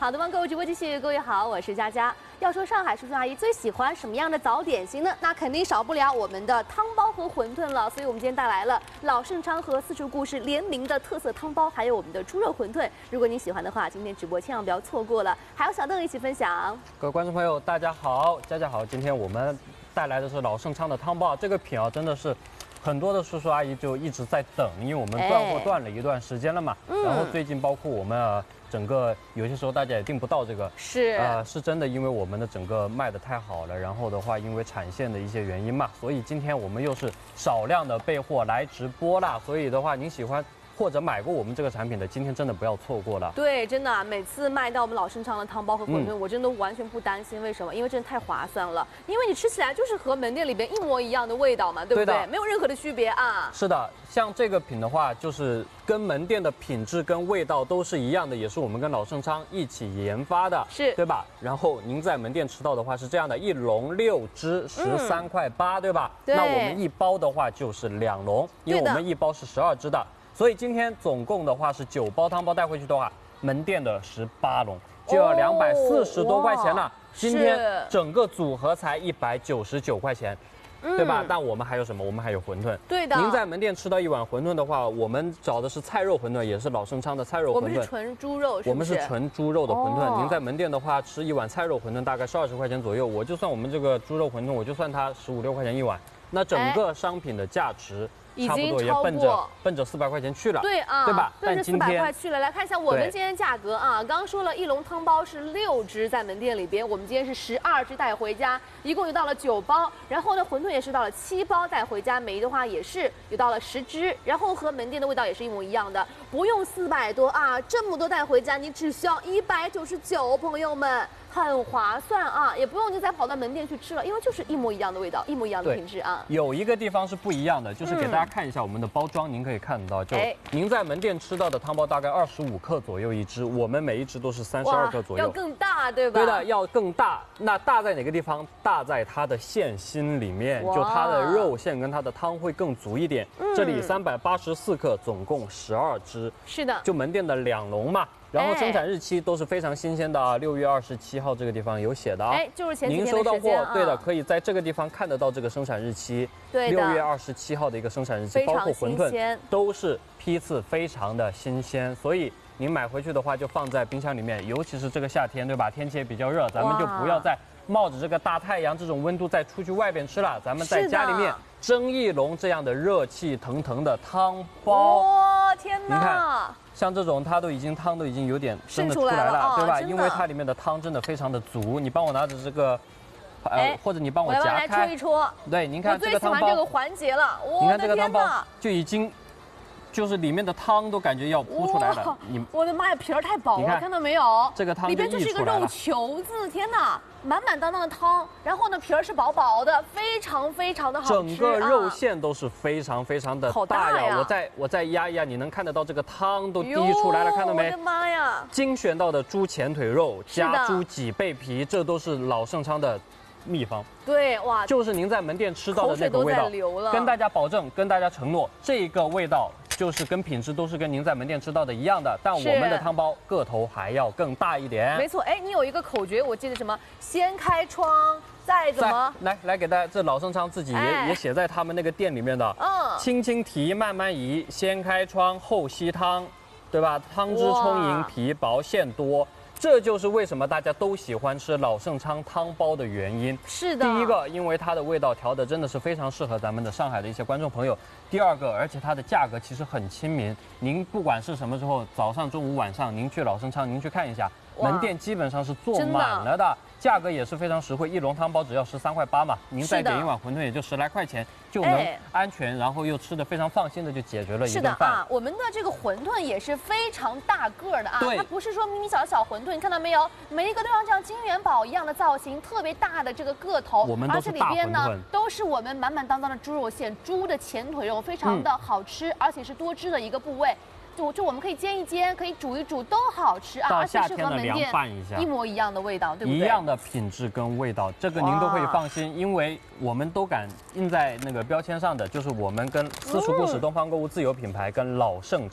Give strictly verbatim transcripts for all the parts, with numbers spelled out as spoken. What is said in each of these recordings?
好的，帮购物直播继续，各位好，我是佳佳。要说上海叔叔阿姨最喜欢什么样的早点心呢？那肯定少不了我们的汤包和馄饨了。所以我们今天带来了老盛昌和四厨故事联名的特色汤包，还有我们的猪肉馄饨。如果您喜欢的话，今天直播千万不要错过了。还有小邓一起分享。 各位观众朋友，大家好，佳佳好。今天我们带来的是老盛昌的汤包，这个品啊真的是。 很多的叔叔阿姨就一直在等，因为我们断货断了一段时间了嘛。哎、然后最近包括我们啊，整个有些时候大家也订不到这个， 是呃，是真的，因为我们的整个卖的太好了，然后的话，因为产线的一些原因嘛，所以今天我们又是少量的备货来直播啦。所以的话，您喜欢。 或者买过我们这个产品的，今天真的不要错过了。 对，真的，每次卖到我们老盛昌的汤包和馄饨，嗯、我真的完全不担心。为什么？因为真的太划算了。因为你吃起来就是和门店里边一模一样的味道嘛，对不对？对没有任何的区别啊。 是的，像这个品的话，就是跟门店的品质跟味道都是一样的，也是我们跟老盛昌一起研发的， 是对吧？然后您在门店吃到的话是这样的，一笼六只，十三块八，对吧？ 对。 那我们一包的话就是两笼，因为我们一包是十二只的。 所以今天总共的话是九包汤包带回去的话，门店的十八笼就要两百四十多块钱了。哦、今天整个组合才一百九十九块钱，嗯、对吧？但我们还有什么？我们还有馄饨。 对的。 您在门店吃到一碗馄饨的话，我们找的是菜肉馄饨，也是老盛昌的菜肉馄饨。 我们是纯猪肉，是不是？ 我们是纯猪肉的馄饨。哦、您在门店的话，吃一碗菜肉馄饨大概是二十块钱左右。我就算我们这个猪肉馄饨，我就算它十五六块钱一碗，那整个商品的价值。哎 差不多也奔着奔着四百块钱去了， 对啊， 对吧？ 奔着四百块去了。来看一下我们今天价格啊，刚刚说了一笼汤包是六只在门店里边，我们今天是十二只带回家，一共有到了九包。然后呢，馄饨也是到了七包带回家，每一的话也是有到了十只，然后和门店的味道也是一模一样的，不用四百多啊，这么多带回家，你只需要一百九十九，朋友们。 很划算啊，也不用你再跑到门店去吃了，因为就是一模一样的味道，一模一样的品质啊。 有一个地方是不一样的，就是给大家看一下我们的包装，嗯、您可以看到，就您在门店吃到的汤包大概二十五克左右一只，我们每一只都是三十二克左右， 要更大，对吧？ 对的，要更大。那大在哪个地方？大在它的馅心里面，就它的肉馅跟它的汤会更足一点。嗯、这里三百八十四克，总共十二只。 是的， 就门店的两笼嘛。 然后生产日期都是非常新鲜的啊，六月二十七号这个地方有写的啊。 哎，就是前几天您收到货， 啊、 对的，可以在这个地方看得到这个生产日期。 对六月二十七号的一个生产日期，包括馄饨都是批次非常的新鲜，所以您买回去的话就放在冰箱里面，尤其是这个夏天，对吧？天气也比较热，咱们就不要再冒着这个大太阳这种温度再出去外边吃了，咱们在家里面蒸一笼这样的热气腾腾的汤包。 哇，天哪！ 你看。 像这种，它都已经汤都已经有点蒸得出来了， 了对吧？因为它里面的汤真的非常的足。你帮我拿着这个，呃，或者你帮我夹开， 来戳一戳。 对，您看这个汤包， 我最喜欢这个环节了。 你看这个汤包就已经，就是里面的汤都感觉要扑出来了。你， 我的妈呀，皮儿太薄了，看到没有？ 这个汤里边就是一个肉球子，天哪！ 满满当当的汤，然后呢皮儿是薄薄的，非常非常的好吃。 整个肉馅都是非常非常的大呀！我再我再压一压，你能看得到这个汤都滴出来了，看到没？ 我的妈呀！ 精选到的猪前腿肉加猪脊背皮，这都是老盛昌的秘方。 对，哇， 就是您在门店吃到的那个味道，跟大家保证，跟大家承诺，这个味道。 就是跟品质都是跟您在门店吃到的一样的，但我们的汤包个头还要更大一点。 没错，哎，你有一个口诀，我记得什么？先开窗，再怎么？ 来来给大家，这老盛昌自己也、哎、也写在他们那个店里面的。嗯。轻轻提，慢慢移，先开窗后吸汤，对吧？汤汁充盈，皮薄馅多。 这就是为什么大家都喜欢吃老盛昌汤包的原因。 是的， 第一个，因为它的味道调的真的是非常适合咱们的上海的一些观众朋友。第二个，而且它的价格其实很亲民。您不管是什么时候，早上、中午、晚上，您去老盛昌，您去看一下，门店基本上是坐满了的。 价格也是非常实惠，一笼汤包只要十三块八嘛，您再点一碗馄饨也就十来块钱，就能安全，然后又吃得非常放心的就解决了一顿饭。 是的啊，我们的这个馄饨也是非常大个儿的啊，它不是说迷你小小馄饨，你看到没有？每一个都像这样金元宝一样的造型，特别大的这个个头， 我们都是大馄饨，而且里边呢都是我们满满当当的猪肉馅，猪的前腿肉非常的好吃，嗯、而且是多汁的一个部位。 就就我们可以煎一煎，可以煮一煮，都好吃啊！ 到夏天的凉拌一下， 一模一样的味道，对不对？ 一样的品质跟味道，这个您都可以放心，因为我们都敢印在那个标签上的，就是我们跟私厨故事、东方购物自有品牌跟老盛昌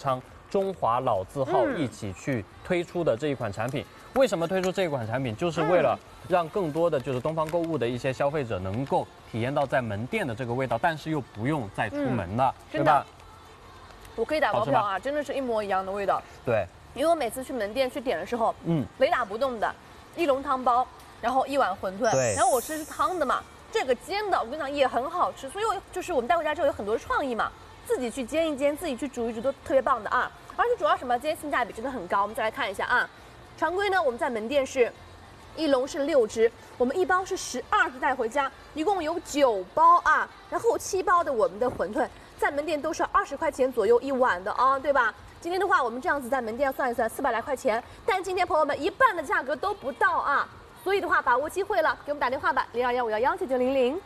中华老字号一起去推出的这一款产品。为什么推出这一款产品？就是为了让更多的就是东方购物的一些消费者能够体验到在门店的这个味道，但是又不用再出门了，对吧？ 我可以打包票啊，真的是一模一样的味道。 对， 因为我每次去门店去点的时候， 嗯， 雷打不动的一笼汤包，然后一碗馄饨， 对， 然后我吃的是汤的嘛，这个煎的我跟你讲也很好吃，所以我就是我们带回家之后有很多创意嘛，自己去煎一煎，自己去煮一煮都特别棒的啊。而且主要什么？今天性价比真的很高。我们再来看一下啊，常规呢我们在门店是一笼是六只，我们一包是十二只带回家，一共有九包啊，然后七包的我们的馄饨，在门店都是二十块钱左右一碗的啊，对吧？今天的话，我们这样子在门店算一算，四百来块钱，但今天朋友们一半的价格都不到啊，所以的话把握机会了，给我们打电话吧，零二幺五幺幺九九零零。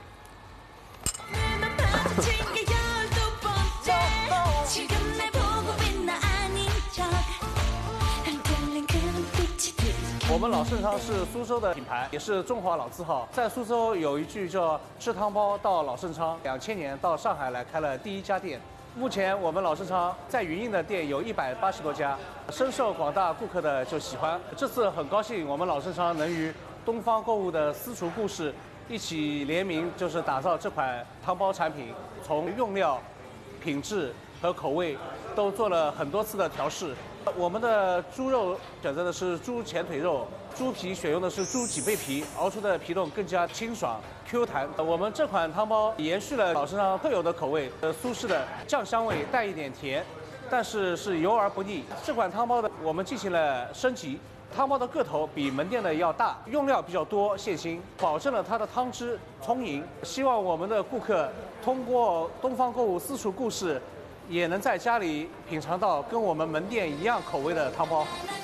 我们老盛昌是苏州的品牌，也是中华老字号。在苏州有一句叫“吃汤包到老盛昌”，两千年到上海来开了第一家店。目前我们老盛昌在云印的店有一百八十多家，深受广大顾客的就喜欢。这次很高兴，我们老盛昌能与东方购物的私厨故事一起联名，就是打造这款汤包产品，从用料、品质和口味都做了很多次的调试。我们的猪肉选择的是猪前腿肉，猪皮选用的是猪脊背皮，熬出的皮冻更加清爽 Q 弹。我们这款汤包延续了老盛昌特有的口味，呃，苏式的酱香味带一点甜，但是是油而不腻。这款汤包的我们进行了升级，汤包的个头比门店的要大，用料比较多，现新，保证了它的汤汁充盈。希望我们的顾客通过东方购物私厨故事，也能在家里品尝到跟我们门店一样口味的汤包。